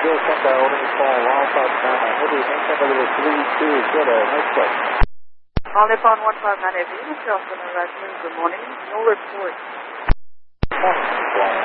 Hill Sundial, let me call Alpha Nana Heavy, number 32, good, nice place. All Nippon 159 Heavy, Mr. Austin, good morning, no report. Morning,